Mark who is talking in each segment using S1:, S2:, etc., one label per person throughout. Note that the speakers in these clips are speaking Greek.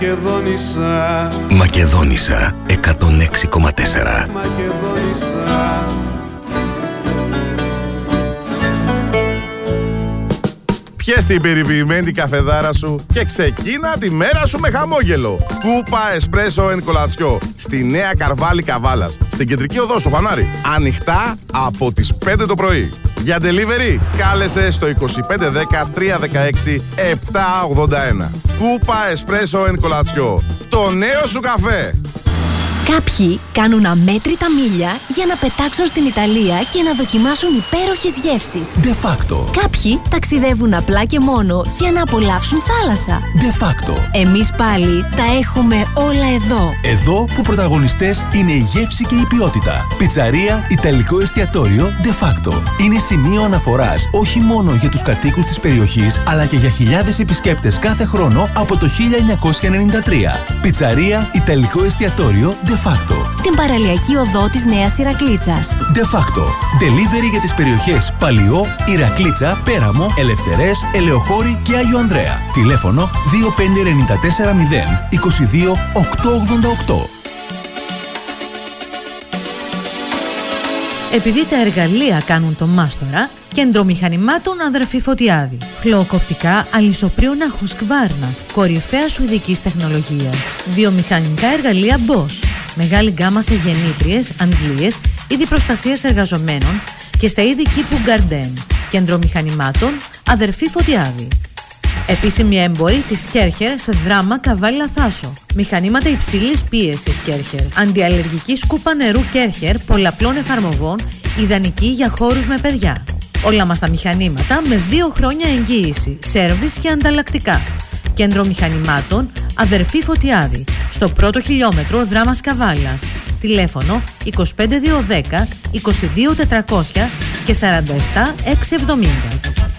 S1: Μακεδόνισσα 106,4.
S2: Πιες την περιποιημένη καφεδάρα σου και ξεκίνα τη μέρα σου με χαμόγελο. Κούπα Εσπρέσο εν Κολατσιό στη Νέα Καρβάλη Καβάλας, στην κεντρική οδό στο Φανάρι. Ανοιχτά από τις 5 το πρωί. Για delivery κάλεσε στο 2510 316 781. Κούπα Εσπρέσο εν Κολατσιό. Το νέο σου καφέ.
S3: Κάποιοι κάνουν αμέτρητα μίλια για να πετάξουν στην Ιταλία και να δοκιμάσουν υπέροχες γεύσεις.
S4: De facto.
S3: Κάποιοι ταξιδεύουν απλά και μόνο για να απολαύσουν θάλασσα.
S4: De facto.
S3: Εμείς πάλι τα έχουμε όλα εδώ.
S4: Εδώ που πρωταγωνιστές είναι η γεύση και η ποιότητα. Πιτσαρία Ιταλικό Εστιατόριο De facto. Είναι σημείο αναφοράς όχι μόνο για τους κατοίκους της περιοχής, αλλά και για χιλιάδες επισκέπτες κάθε χρόνο από το 1993. Πιτσαρία Ιταλικό Εστιατόριο De facto.
S3: Στην παραλιακή οδό της Νέας Ηρακλίτσας.
S4: De facto. Delivery για τις περιοχές Παλιό, Ηρακλίτσα, Πέραμο, Ελευθερές, Ελεοχώρη και Άγιο Ανδρέα. Τηλέφωνο 25940 22 888.
S5: Επειδή τα εργαλεία κάνουν το μάστορα, Κέντρο Μηχανημάτων Αδερφή Φωτιάδη. Χλωοκοπτικά αλυσοπρίωνα Husqvarna, κορυφαία σουηδικής τεχνολογίας. Βιομηχανικά εργαλεία Bosch. Μεγάλη γκάμα σε γεννήτριες, αντλίες, είδη προστασίας εργαζομένων και στα είδη κήπου Garden. Κέντρο Μηχανημάτων Αδερφή Φωτιάδη. Επίσημη έμπορη της Κέρχερ σε Δράμα, Καβάλη, Λαθάσο. Μηχανήματα υψηλής πίεσης Κέρχερ. Αντιαλλεργική σκούπα νερού Κέρχερ πολλαπλών εφαρμογών, ιδανική για χώρους με παιδιά. Όλα μας τα μηχανήματα με 2 χρόνια εγγύηση, σέρβις και ανταλλακτικά. Κέντρο Μηχανημάτων Αδερφή Φωτιάδη. Στο πρώτο χιλιόμετρο Δράμας Καβάλας. Τηλέφωνο 25210 22400 και 47670.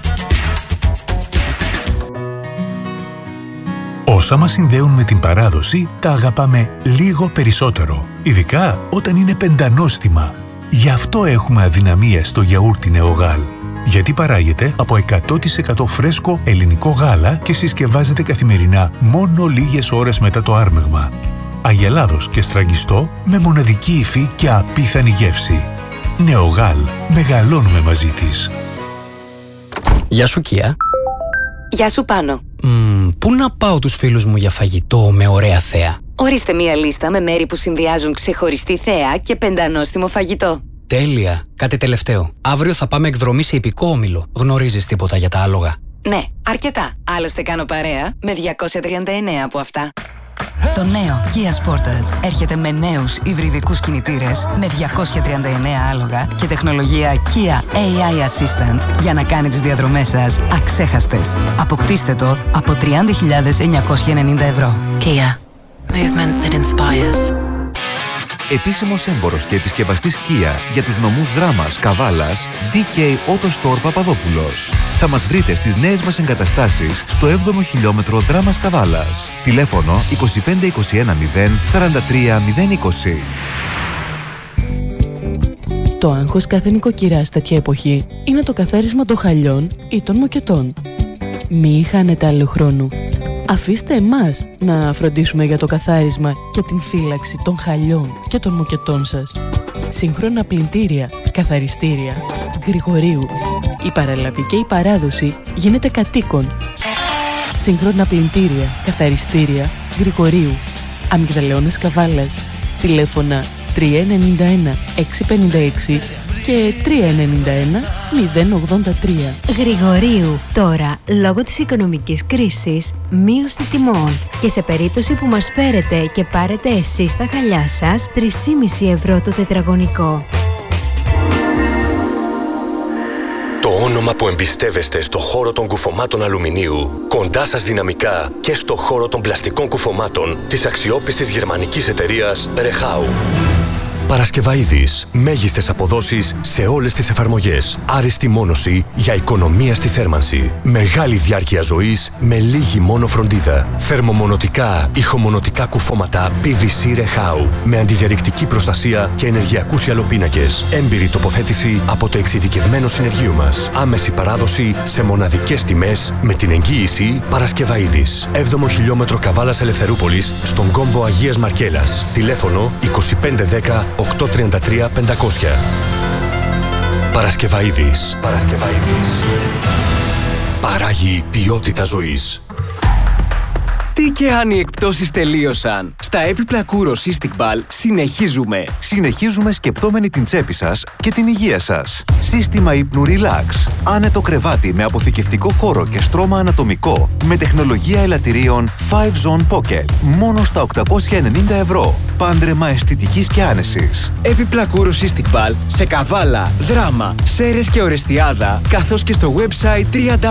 S6: Όσα μας συνδέουν με την παράδοση τα αγαπάμε λίγο περισσότερο, ειδικά όταν είναι πεντανόστιμα. Γι' αυτό έχουμε αδυναμία στο γιαούρτι Νεογάλ. Γιατί παράγεται από 100% φρέσκο ελληνικό γάλα και συσκευάζεται καθημερινά μόνο λίγες ώρες μετά το άρμεγμα. Αγελάδος και στραγγιστό με μοναδική υφή και απίθανη γεύση. Νεογάλ. Μεγαλώνουμε μαζί της.
S7: Γεια σου Κία.
S8: Γεια σου Πάνο.
S7: Πού να πάω τους φίλους μου για φαγητό με ωραία θέα?
S8: Ορίστε μία λίστα με μέρη που συνδυάζουν ξεχωριστή θέα και πεντανόστιμο φαγητό.
S7: Τέλεια. Κάτι τελευταίο. Αύριο θα πάμε εκδρομή σε ιππικό όμιλο. Γνωρίζεις τίποτα για τα άλογα?
S8: Ναι, αρκετά. Άλλωστε κάνω παρέα με 239 από αυτά. Το νέο Kia Sportage έρχεται με νέους υβριδικούς κινητήρες με 239 άλογα και τεχνολογία Kia AI Assistant για να κάνει τις διαδρομές σας αξέχαστες. Αποκτήστε το από 30.990 ευρώ.
S9: Kia. Movement that inspires.
S10: Επίσημος έμπορος και επισκευαστής Kia για τους νομούς Δράμας, Καβάλας, DK Auto Store Παπαδόπουλος. Θα μας βρείτε στις νέες μας εγκαταστάσεις στο 7ο χιλιόμετρο Δράμας Καβάλας. Τηλέφωνο 2521 0 43 020.
S11: Το άγχος κάθε νοικοκυράς τέτοια εποχή είναι το καθάρισμα των χαλιών ή των μοκετών. Μη χάνετε άλλο χρόνο. Αφήστε εμάς να φροντίσουμε για το καθάρισμα και την φύλαξη των χαλιών και των μοκετών σας. Σύγχρονα πλυντήρια, καθαριστήρια, Γρηγορίου. Η παραλαβή και η παράδοση γίνεται κατοίκον. Σύγχρονα πλυντήρια, καθαριστήρια, Γρηγορίου. Αμυγδαλαιώνας Καβάλας. Τηλέφωνα 391 656 και 391 083.
S3: Γρηγορίου. Τώρα, λόγω της οικονομικής κρίσης, μείωση τιμών. Και σε περίπτωση που μας φέρετε και πάρετε εσείς τα χαλιά σας, 3,5 ευρώ το τετραγωνικό.
S12: Το όνομα που εμπιστεύεστε στο χώρο των κουφωμάτων αλουμινίου, κοντά σας δυναμικά και στο χώρο των πλαστικών κουφωμάτων της αξιόπιστης γερμανικής εταιρείας Rehau. Παρασκευαΐδης. Μέγιστες αποδόσεις σε όλες τις εφαρμογές. Άριστη μόνωση για οικονομία στη θέρμανση. Μεγάλη διάρκεια ζωής με λίγη μόνο φροντίδα. Θερμομονωτικά, ηχομονωτικά κουφώματα PVC Rehau με αντιδιαρρηκτική προστασία και ενεργειακούς υαλοπίνακες. Έμπειρη τοποθέτηση από το εξειδικευμένο συνεργείο μας. Άμεση παράδοση σε μοναδικές τιμές με την εγγύηση Παρασκευαΐδης. 7ο χιλιόμετρο Καβάλας Ελευθερούπολης στον κόμβο Αγίας Μαρκέλας. Τηλέφωνο 2510 833 500. Παρασκευαΐδης. Παράγει ποιότητα ζωής.
S13: Τι και αν οι εκπτώσεις τελείωσαν. Στα έπιπλα Kouros Istiqbal συνεχίζουμε σκεπτόμενοι την τσέπη σας και την υγεία σας. Σύστημα ύπνου Relax. Άνετο κρεβάτι με αποθηκευτικό χώρο και στρώμα ανατομικό με τεχνολογία ελαττηρίων 5-Zone Pocket. Μόνο στα 890 ευρώ. Πάντρεμα αισθητικής και άνεσης. Έπιπλα Kouros Istiqbal σε Καβάλα, Δράμα, Σέρες και Ορεστιάδα, καθώς και στο website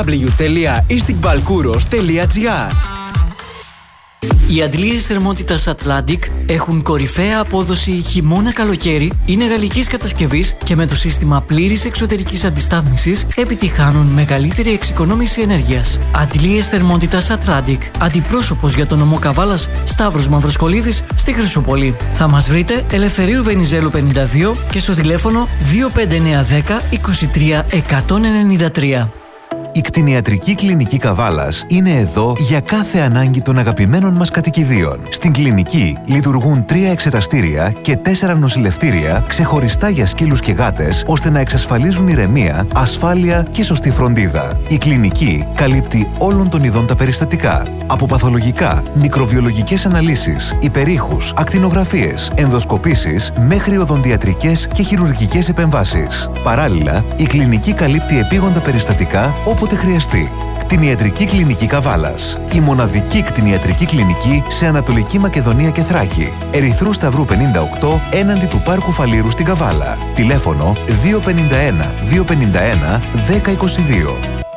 S13: www.istiqbalkouros.gr.
S14: Οι αντλίες θερμότητας Atlantic έχουν κορυφαία απόδοση χειμώνα-καλοκαίρι, είναι γαλλικής κατασκευής και με το σύστημα πλήρης εξωτερικής αντιστάθμισης επιτυχάνουν μεγαλύτερη εξοικονόμηση ενέργειας. Αντλίες θερμότητας Atlantic. Αντιπρόσωπος για τον νομό Καβάλας Σταύρος Μαυροσκολίδης στη Χρυσούπολη. Θα μας βρείτε Ελευθερίου Βενιζέλου 52 και στο τηλέφωνο 25910 23 193.
S10: Η κτηνιατρική κλινική Καβάλας είναι εδώ για κάθε ανάγκη των αγαπημένων μας κατοικιδίων. Στην κλινική λειτουργούν 3 εξεταστήρια και 4 νοσηλευτήρια ξεχωριστά για σκύλους και γάτες, ώστε να εξασφαλίζουν ηρεμία, ασφάλεια και σωστή φροντίδα. Η κλινική καλύπτει όλων των ειδών τα περιστατικά. Από παθολογικά, μικροβιολογικές αναλύσεις, υπερήχους, ακτινογραφίες, ενδοσκοπήσεις μέχρι οδοντιατρικές και χειρουργικές επεμβάσεις. Παράλληλα, η κλινική καλύπτει επίγοντα περιστατικά όποτε χρειαστεί. Κτηνιατρική κλινική Καβάλας. Η μοναδική κτηνιατρική κλινική σε Ανατολική Μακεδονία και Θράκη. Ερυθρού Σταυρού 58 έναντι του Πάρκου Φαλήρου στην Καβάλα. Τηλέφωνο 251 251 1022.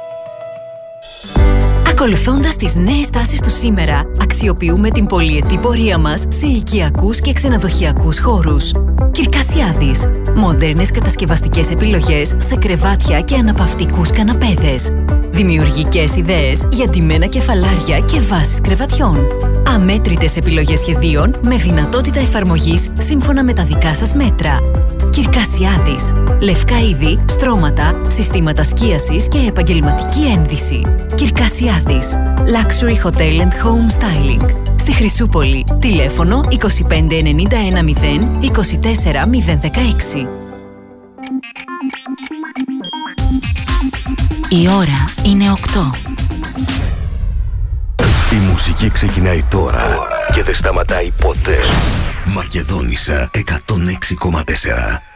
S15: Ακολουθώντας τις νέες τάσεις του σήμερα, αξιοποιούμε την πολυετή πορεία μας σε οικιακούς και ξενοδοχειακούς χώρους. Κυρκασιάδης. Μοντέρνες κατασκευαστικές επιλογές σε κρεβάτια και αναπαυτικούς καναπέδες. Δημιουργικές ιδέες για ντυμένα κεφαλάρια και βάσεις κρεβατιών. Αμέτρητες επιλογές σχεδίων με δυνατότητα εφαρμογής σύμφωνα με τα δικά σας μέτρα. Κυρκασιάδης. Λευκά είδη, στρώματα, συστήματα σκίασης και επαγγελματική ένδυση. Κυρκασιάδης. Luxury Hotel and Home Styling. Στη Χρυσούπολη. Τηλέφωνο 2591 0 24 016.
S3: Η ώρα είναι 8.
S1: Η μουσική ξεκινάει τώρα και δεν σταματάει ποτέ. Μακεδόνισσα 106,4.